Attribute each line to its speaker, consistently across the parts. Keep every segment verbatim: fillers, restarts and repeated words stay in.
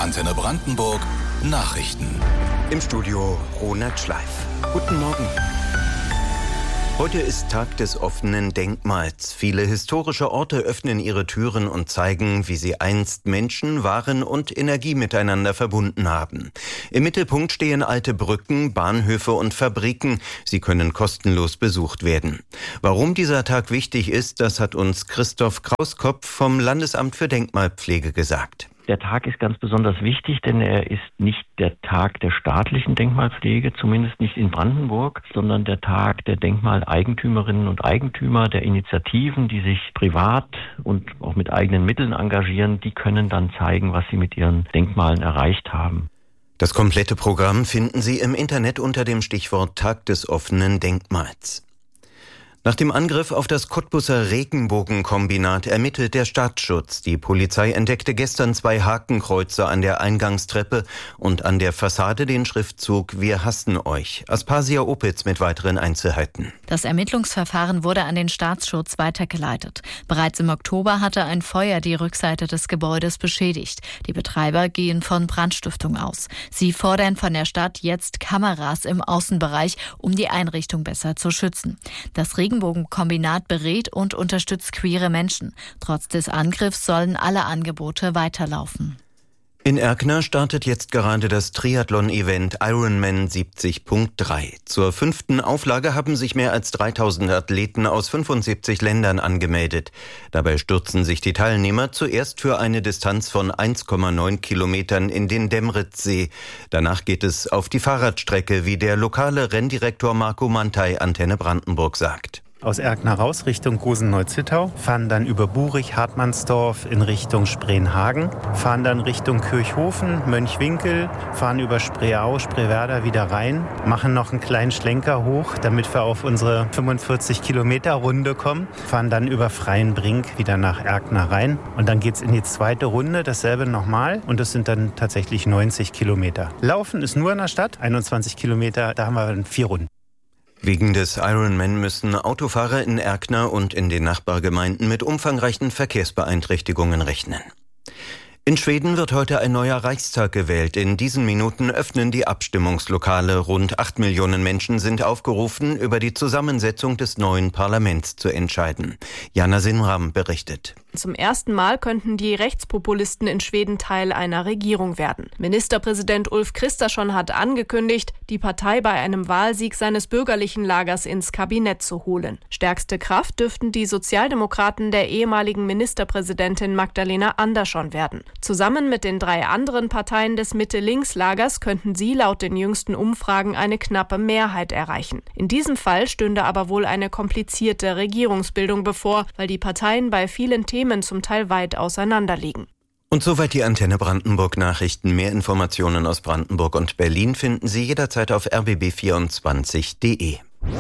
Speaker 1: Antenne Brandenburg Nachrichten.
Speaker 2: Im Studio Ronald Schleif. Guten Morgen. Heute ist Tag des offenen Denkmals. Viele historische Orte öffnen ihre Türen und zeigen, wie sie einst Menschen, Waren und Energie miteinander verbunden haben. Im Mittelpunkt stehen alte Brücken, Bahnhöfe und Fabriken. Sie können kostenlos besucht werden. Warum dieser Tag wichtig ist, das hat uns Christoph Krauskopf vom Landesamt für Denkmalpflege gesagt.
Speaker 3: Der Tag ist ganz besonders wichtig, denn er ist nicht der Tag der staatlichen Denkmalpflege, zumindest nicht in Brandenburg, sondern der Tag der Denkmaleigentümerinnen und Eigentümer, der Initiativen, die sich privat und auch mit eigenen Mitteln engagieren. Die können dann zeigen, was sie mit ihren Denkmalen erreicht haben.
Speaker 2: Das komplette Programm finden Sie im Internet unter dem Stichwort Tag des offenen Denkmals. Nach dem Angriff auf das Cottbuser Regenbogenkombinat ermittelt der Staatsschutz. Die Polizei entdeckte gestern zwei Hakenkreuze an der Eingangstreppe und an der Fassade den Schriftzug „Wir hassen euch". Aspasia Opitz mit weiteren Einzelheiten.
Speaker 4: Das Ermittlungsverfahren wurde an den Staatsschutz weitergeleitet. Bereits im Oktober hatte ein Feuer die Rückseite des Gebäudes beschädigt. Die Betreiber gehen von Brandstiftung aus. Sie fordern von der Stadt jetzt Kameras im Außenbereich, um die Einrichtung besser zu schützen. Das Regenbogenkombinat berät und unterstützt queere Menschen. Trotz des Angriffs sollen alle Angebote weiterlaufen.
Speaker 2: In Erkner startet jetzt gerade das Triathlon-Event Ironman siebzig Punkt drei. Zur fünften Auflage haben sich mehr als dreitausend Athleten aus fünfundsiebzig Ländern angemeldet. Dabei stürzen sich die Teilnehmer zuerst für eine Distanz von eins Komma neun Kilometern in den Demritzsee. Danach geht es auf die Fahrradstrecke, wie der lokale Renndirektor Marco Mantei Antenne Brandenburg sagt.
Speaker 5: Aus Erkner raus Richtung Gosen-Neuzittau, fahren dann über Burich, Hartmannsdorf in Richtung Spreenhagen, fahren dann Richtung Kirchhofen, Mönchwinkel, fahren über Spreeau, Spreewerder wieder rein, machen noch einen kleinen Schlenker hoch, damit wir auf unsere fünfundvierzig Kilometer Runde kommen, fahren dann über Freienbrink wieder nach Erkner rein und dann geht's in die zweite Runde, dasselbe nochmal und das sind dann tatsächlich neunzig Kilometer. Laufen ist nur in der Stadt, einundzwanzig Kilometer, da haben wir dann vier Runden.
Speaker 2: Wegen des Ironman müssen Autofahrer in Erkner und in den Nachbargemeinden mit umfangreichen Verkehrsbeeinträchtigungen rechnen. In Schweden wird heute ein neuer Reichstag gewählt. In diesen Minuten öffnen die Abstimmungslokale. Rund acht Millionen Menschen sind aufgerufen, über die Zusammensetzung des neuen Parlaments zu entscheiden. Jana Sinram berichtet.
Speaker 6: Zum ersten Mal könnten die Rechtspopulisten in Schweden Teil einer Regierung werden. Ministerpräsident Ulf Kristersson hat angekündigt, die Partei bei einem Wahlsieg seines bürgerlichen Lagers ins Kabinett zu holen. Stärkste Kraft dürften die Sozialdemokraten der ehemaligen Ministerpräsidentin Magdalena Andersson werden. Zusammen mit den drei anderen Parteien des Mitte-Links-Lagers könnten sie laut den jüngsten Umfragen eine knappe Mehrheit erreichen. In diesem Fall stünde aber wohl eine komplizierte Regierungsbildung bevor, weil die Parteien bei vielen Themen zum Teil weit auseinanderliegen.
Speaker 2: Und soweit die Antenne Brandenburg Nachrichten. Mehr Informationen aus Brandenburg und Berlin finden Sie jederzeit auf r b b vierundzwanzig punkt d e.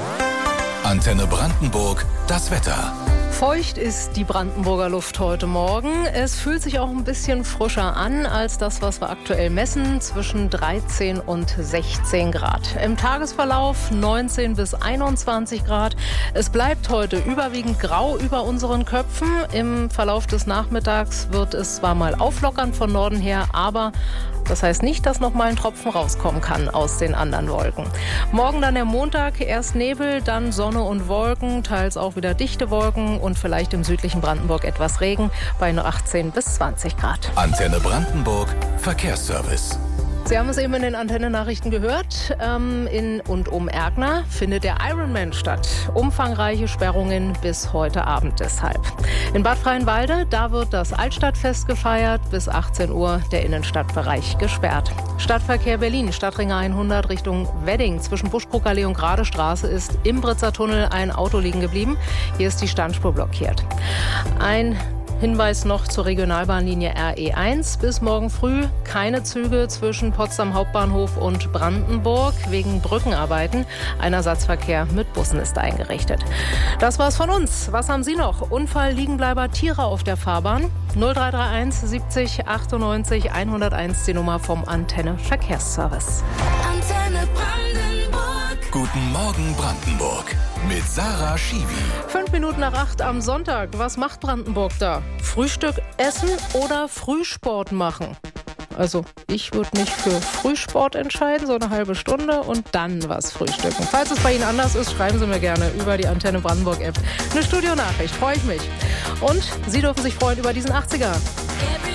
Speaker 1: Antenne Brandenburg, das Wetter.
Speaker 7: Feucht ist die Brandenburger Luft heute Morgen. Es fühlt sich auch ein bisschen frischer an als das, was wir aktuell messen, zwischen dreizehn und sechzehn Grad. Im Tagesverlauf neunzehn bis einundzwanzig Grad. Es bleibt heute überwiegend grau über unseren Köpfen. Im Verlauf des Nachmittags wird es zwar mal auflockern von Norden her, aber das heißt nicht, dass noch mal ein Tropfen rauskommen kann aus den anderen Wolken. Morgen dann der Montag, erst Nebel, dann Sonne und Wolken, teils auch wieder dichte Wolken und vielleicht im südlichen Brandenburg etwas Regen bei nur achtzehn bis zwanzig Grad.
Speaker 1: Antenne Brandenburg Verkehrsservice.
Speaker 7: Sie haben es eben in den Antenne-Nachrichten gehört. Ähm, in und um Erkner findet der Ironman statt. Umfangreiche Sperrungen bis heute Abend deshalb. In Bad Freienwalde, da wird das Altstadtfest gefeiert. Bis achtzehn Uhr der Innenstadtbereich gesperrt. Stadtverkehr Berlin, Stadtring hundert Richtung Wedding. Zwischen Buschbrucker und Grade Straße ist im Britzer Tunnel ein Auto liegen geblieben. Hier ist die Standspur blockiert. Ein Hinweis noch zur Regionalbahnlinie R E eins. Bis morgen früh keine Züge zwischen Potsdam Hauptbahnhof und Brandenburg wegen Brückenarbeiten. Ein Ersatzverkehr mit Bussen ist eingerichtet. Das war's von uns. Was haben Sie noch? Unfall, Liegenbleiber, Tiere auf der Fahrbahn? null drei drei eins siebzig achtundneunzig hunderteins, die Nummer vom Antenne Verkehrsservice.
Speaker 1: Antenne Brandenburg. Guten Morgen Brandenburg. Mit Sarah Schiwi.
Speaker 7: Fünf Minuten nach acht am Sonntag. Was macht Brandenburg da? Frühstück essen oder Frühsport machen? Also ich würde mich für Frühsport entscheiden, so eine halbe Stunde und dann was frühstücken. Falls es bei Ihnen anders ist, schreiben Sie mir gerne über die Antenne Brandenburg App eine Studionachricht. Freue ich mich. Und Sie dürfen sich freuen über diesen achtziger.